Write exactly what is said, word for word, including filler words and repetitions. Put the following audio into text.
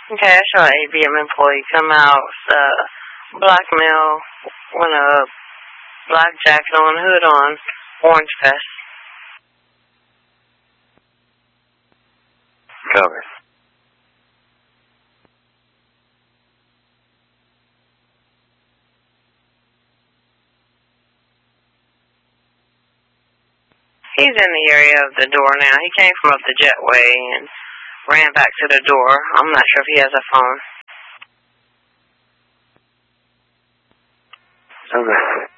Okay, I saw an A B M employee come out, uh, black male, with a black jacket on, hood on, orange vest. Cover. He's in the area of the door now. He came from up the jetway and ran back to the door. I'm not sure if he has a phone. Okay.